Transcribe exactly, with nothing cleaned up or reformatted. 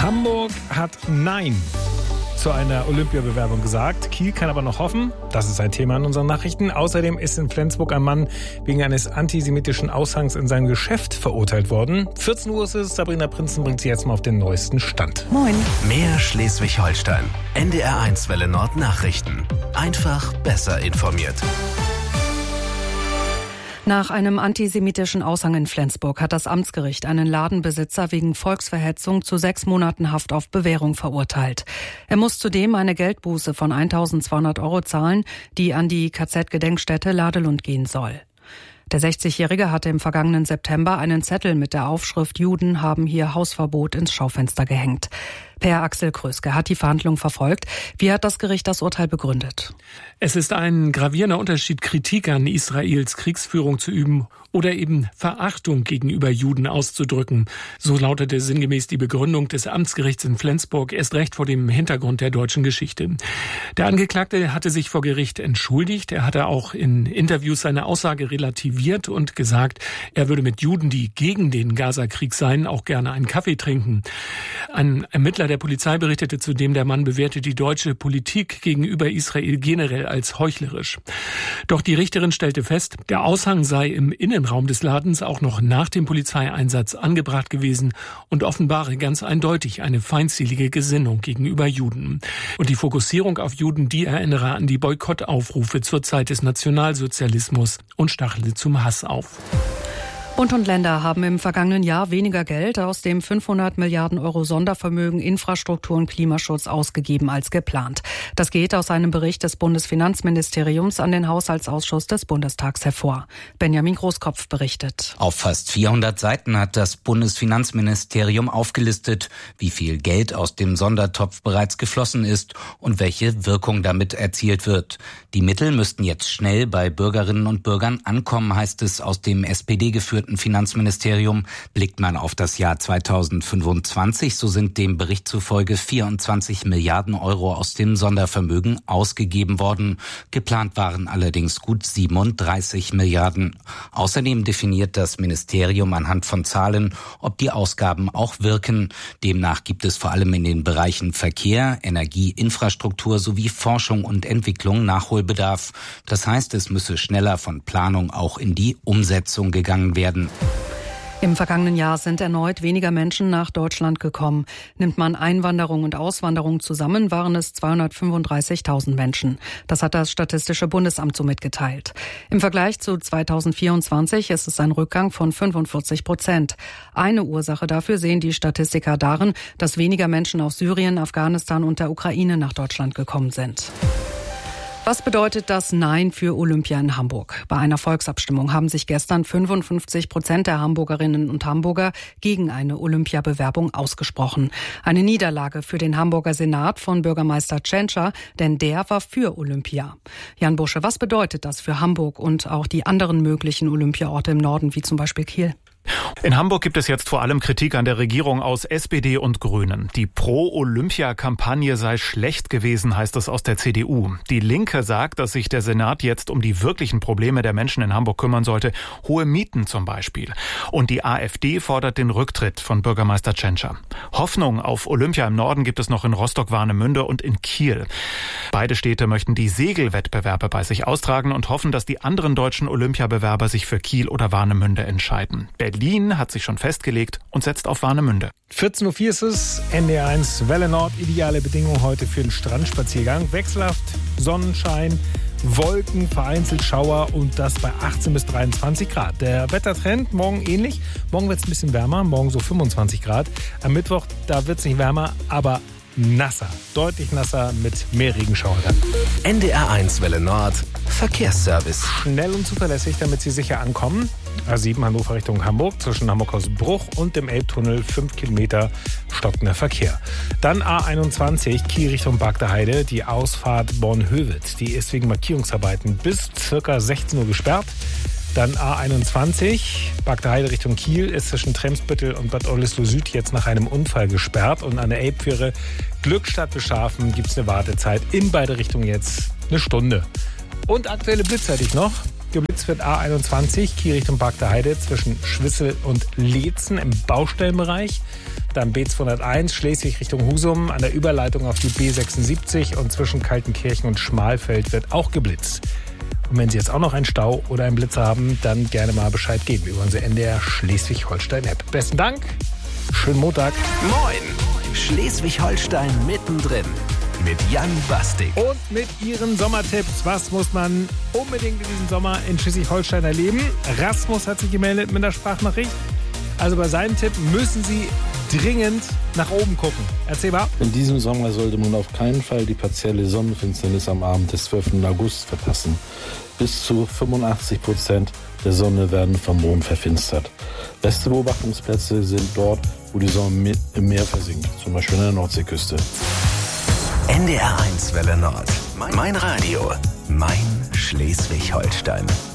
Hamburg hat Nein zu einer Olympiabewerbung gesagt. Kiel kann aber noch hoffen. Das ist ein Thema in unseren Nachrichten. Außerdem ist in Flensburg ein Mann wegen eines antisemitischen Aushangs in sein Geschäft verurteilt worden. vierzehn Uhr ist es. Sabrina Prinzen bringt Sie jetzt mal auf den neuesten Stand. Moin. Mehr Schleswig-Holstein. N D R eins Welle Nord Nachrichten. Einfach besser informiert. Nach einem antisemitischen Aushang in Flensburg hat das Amtsgericht einen Ladenbesitzer wegen Volksverhetzung zu sechs Monaten Haft auf Bewährung verurteilt. Er muss zudem eine Geldbuße von eintausendzweihundert Euro zahlen, die an die K Z-Gedenkstätte Ladelund gehen soll. Der sechzigjährige hatte im vergangenen September einen Zettel mit der Aufschrift „Juden haben hier Hausverbot" ins Schaufenster gehängt. Per Axel Kröske hat die Verhandlung verfolgt. Wie hat das Gericht das Urteil begründet? Es ist ein gravierender Unterschied, Kritik an Israels Kriegsführung zu üben oder eben Verachtung gegenüber Juden auszudrücken. So lautete sinngemäß die Begründung des Amtsgerichts in Flensburg, erst recht vor dem Hintergrund der deutschen Geschichte. Der Angeklagte hatte sich vor Gericht entschuldigt. Er hatte auch in Interviews seine Aussage relativiert und gesagt, er würde mit Juden, die gegen den Gaza-Krieg seien, auch gerne einen Kaffee trinken. Ein Ermittler der Polizei berichtete zudem, der Mann bewerte die deutsche Politik gegenüber Israel generell als heuchlerisch. Doch die Richterin stellte fest, der Aushang sei im Innenraum des Ladens auch noch nach dem Polizeieinsatz angebracht gewesen und offenbare ganz eindeutig eine feindselige Gesinnung gegenüber Juden. Und die Fokussierung auf Juden, die erinnere an die Boykottaufrufe zur Zeit des Nationalsozialismus und stachelte zum Hass auf. Bund und Länder haben im vergangenen Jahr weniger Geld aus dem fünfhundert Milliarden Euro Sondervermögen Infrastruktur und Klimaschutz ausgegeben als geplant. Das geht aus einem Bericht des Bundesfinanzministeriums an den Haushaltsausschuss des Bundestags hervor. Benjamin Großkopf berichtet. Auf fast vierhundert Seiten hat das Bundesfinanzministerium aufgelistet, wie viel Geld aus dem Sondertopf bereits geflossen ist und welche Wirkung damit erzielt wird. Die Mittel müssten jetzt schnell bei Bürgerinnen und Bürgern ankommen, heißt es aus dem S P D-geführten Finanzministerium. Blickt man auf das Jahr zweitausendfünfundzwanzig, so sind dem Bericht zufolge vierundzwanzig Milliarden Euro aus dem Sondervermögen ausgegeben worden. Geplant waren allerdings gut siebenunddreißig Milliarden. Außerdem definiert das Ministerium anhand von Zahlen, ob die Ausgaben auch wirken. Demnach gibt es vor allem in den Bereichen Verkehr, Energie, Infrastruktur sowie Forschung und Entwicklung Nachholbedarf. Das heißt, es müsse schneller von Planung auch in die Umsetzung gegangen werden. Im vergangenen Jahr sind erneut weniger Menschen nach Deutschland gekommen. Nimmt man Einwanderung und Auswanderung zusammen, waren es zweihundertfünfunddreißigtausend Menschen. Das hat das Statistische Bundesamt so mitgeteilt. Im Vergleich zu zweitausendvierundzwanzig ist es ein Rückgang von fünfundvierzig Prozent. Eine Ursache dafür sehen die Statistiker darin, dass weniger Menschen aus Syrien, Afghanistan und der Ukraine nach Deutschland gekommen sind. Was bedeutet das Nein für Olympia in Hamburg? Bei einer Volksabstimmung haben sich gestern fünfundfünfzig Prozent der Hamburgerinnen und Hamburger gegen eine Olympiabewerbung ausgesprochen. Eine Niederlage für den Hamburger Senat von Bürgermeister Tschentscher, denn der war für Olympia. Jan Busche, was bedeutet das für Hamburg und auch die anderen möglichen Olympiaorte im Norden, wie zum Beispiel Kiel? In Hamburg gibt es jetzt vor allem Kritik an der Regierung aus S P D und Grünen. Die Pro-Olympia-Kampagne sei schlecht gewesen, heißt es aus der C D U. Die Linke sagt, dass sich der Senat jetzt um die wirklichen Probleme der Menschen in Hamburg kümmern sollte. Hohe Mieten zum Beispiel. Und die AfD fordert den Rücktritt von Bürgermeister Tschentscher. Hoffnung auf Olympia im Norden gibt es noch in Rostock-Warnemünde und in Kiel. Beide Städte möchten die Segelwettbewerbe bei sich austragen und hoffen, dass die anderen deutschen Olympiabewerber sich für Kiel oder Warnemünde entscheiden. Berlin hat sich schon festgelegt und setzt auf Warnemünde. vierzehn Uhr vier ist es, N D R eins Welle Nord, ideale Bedingungen heute für den Strandspaziergang. Wechselhaft, Sonnenschein, Wolken, vereinzelt Schauer und das bei achtzehn bis dreiundzwanzig Grad. Der Wettertrend morgen ähnlich. Morgen wird es ein bisschen wärmer, morgen so fünfundzwanzig Grad. Am Mittwoch, da wird es nicht wärmer, aber nasser. Deutlich nasser mit mehr Regenschauer dann. N D R eins Welle Nord Verkehrsservice. Schnell und zuverlässig, damit Sie sicher ankommen. A sieben Hannover Richtung Hamburg, zwischen Hamburg-Hausbruch und dem Elbtunnel fünf Kilometer stockender Verkehr. Dann A einundzwanzig, Kiel Richtung Bagdaheide, die Ausfahrt Bornhöved. Die ist wegen Markierungsarbeiten bis ca. sechzehn Uhr gesperrt. Dann A einundzwanzig, Bagdaheide Richtung Kiel, ist zwischen Tremsbüttel und Bad Oldesloe Süd jetzt nach einem Unfall gesperrt. Und an der Elbfähre Glückstadt Beschafen gibt es eine Wartezeit in beide Richtungen jetzt eine Stunde. Und aktuelle Blitzzeitig noch. Geblitzt wird A einundzwanzig, Kiel Richtung Park der Heide zwischen Schwissel und Leetzen im Baustellenbereich. Dann B zweihunderteins, Schleswig Richtung Husum an der Überleitung auf die B sechsundsiebzig und zwischen Kaltenkirchen und Schmalfeld wird auch geblitzt. Und wenn Sie jetzt auch noch einen Stau oder einen Blitzer haben, dann gerne mal Bescheid geben über unsere N D R Schleswig-Holstein-App. Besten Dank, schönen Montag. Moin, Schleswig-Holstein mittendrin mit Jan Bastik. Und mit Ihren Sommertipps. Was muss man unbedingt in diesem Sommer in Schleswig-Holstein erleben? Rasmus hat sich gemeldet mit einer Sprachnachricht. Also bei seinem Tipp müssen Sie dringend nach oben gucken. Erzähl mal. In diesem Sommer sollte man auf keinen Fall die partielle Sonnenfinsternis am Abend des zwölften August verpassen. Bis zu fünfundachtzig Prozent der Sonne werden vom Mond verfinstert. Beste Beobachtungsplätze sind dort, wo die Sonne im Meer versinkt, zum Beispiel an der Nordseeküste. N D R eins Welle Nord. Mein Radio. Mein Schleswig-Holstein.